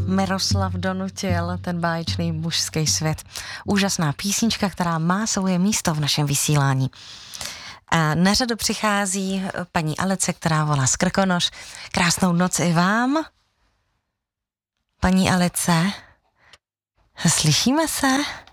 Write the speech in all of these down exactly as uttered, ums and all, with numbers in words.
Miroslav donutil ten báječný mužský svět. Úžasná písnička, která má svoje místo v našem vysílání. A na řadu přichází paní Alice, která volá z Krkonoš. Krásnou noc i vám. Paní Alice, slyšíme se?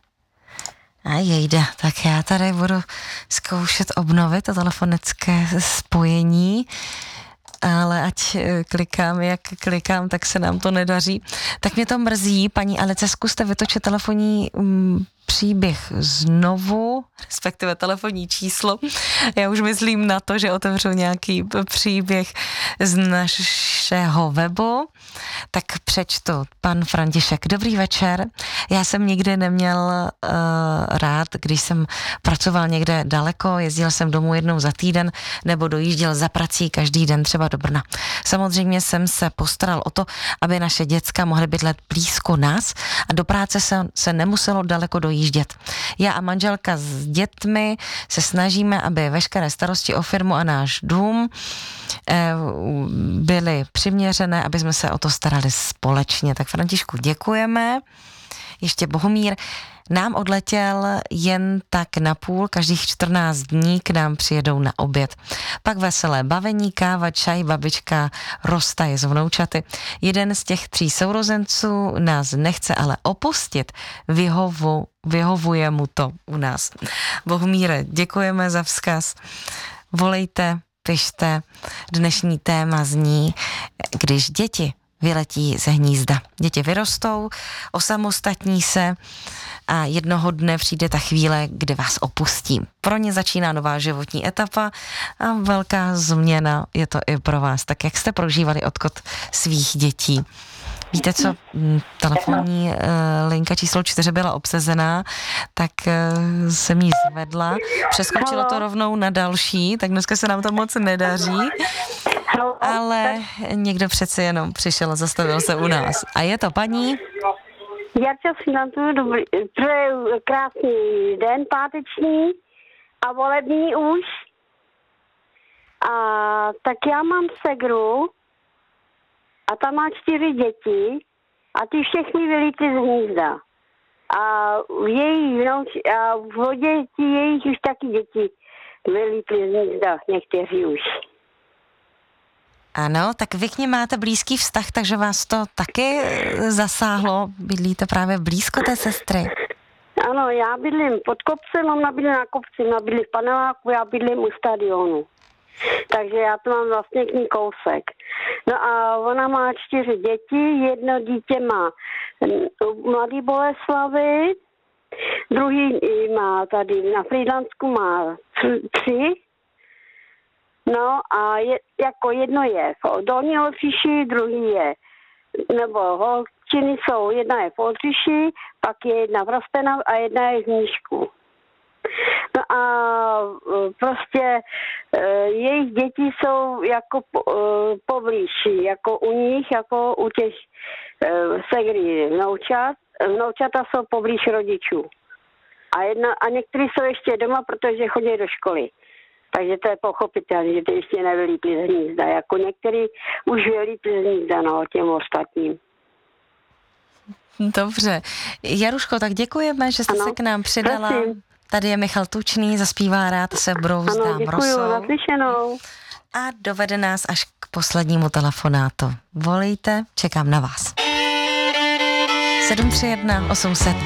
A jejda, tak já tady budu zkoušet obnovit to telefonické spojení, ale ať klikám, jak klikám, tak se nám to nedaří. Tak mě to mrzí, paní Alice, zkuste vytočit telefonní mm, příběh znovu, respektive telefonní číslo. Já už myslím na to, že otevřu nějaký příběh z našeho webu. Tak přečtu. Pan František. Dobrý večer. Já jsem nikdy neměl uh, rád, když jsem pracoval někde daleko, jezdil jsem domů jednou za týden nebo dojížděl za prací každý den třeba do Brna. Samozřejmě jsem se postaral o to, aby naše děcka mohly bydlet blízko nás a do práce se, se nemuselo daleko dojíždět. Já a manželka s dětmi se snažíme, aby veškeré starosti o firmu a náš dům eh, byly přiměřené, aby jsme se o to starali společně. Tak Františku, děkujeme. Ještě Bohumír. Nám odletěl jen tak na půl, každých čtrnáct dní k nám přijedou na oběd. Pak veselé bavení, káva, čaj, babička roztaje s vnoučaty. Jeden z těch tří sourozenců nás nechce ale opustit. Vyhovu, vyhovuje mu to u nás. Bohumíre, děkujeme za vzkaz. Volejte, pište. Dnešní téma zní, když děti vyletí ze hnízda. Děti vyrostou, osamostatní se a jednoho dne přijde ta chvíle, kdy vás opustí. Pro ně začíná nová životní etapa a velká změna je to i pro vás. Tak jak jste prožívali odchod svých dětí? Víte co, telefonní uh, linka číslo čtyři byla obsazená, tak uh, jsem jí zvedla. Přeskočilo to rovnou na další, tak dneska se nám to moc nedaří. Ale někdo přece jenom přišel a zastavil se u nás. A je to paní? Jarča Finantu, dobrý, přeju krásný den páteční a volební už. A tak já mám segru a ta má čtyři děti a ty všechny vylítly z hnízda. A v její vnouč, a v děti jejich už taky děti vylítly z hnízda, někteří už. Ano, tak vy k ní máte blízký vztah, takže vás to taky zasáhlo. Bydlíte právě blízko té sestry. Ano, já bydlím pod kopcem, ona bydlí na kopci, ona bydlí v paneláku, já bydlím u stadionu. Takže já to mám vlastně k ní kousek. No a ona má čtyři děti, jedno dítě má Mladý Boleslavy, druhý má tady na Frýdlansku má tři. No a je, jako jedno je v Dolní Oltříši, druhý je, nebo holčiny jsou, jedna je v Oltříši, pak je jedna v Rostenov a jedna je v Nížku. No a prostě jejich děti jsou jako poblíž, jako u nich, jako u těch segry vnoučat. Vnoučata jsou poblíž rodičů. A, jedna, a někteří jsou ještě doma, protože chodí do školy. Takže to je pochopitelné, že ty ještě nevylítli z hnízda. Jako některý už vylítli z hnízda, no, těm ostatním. Dobře. Jaruško, tak děkujeme, že jste ano, se k nám přidala. Prosím. Tady je Michal Tučný, zaspívá Rád se brouzdám ano, děkuju, rosou. naslyšenou. A dovede nás až k poslednímu telefonátu. Volejte, čekám na vás. sedm tři jedna osm set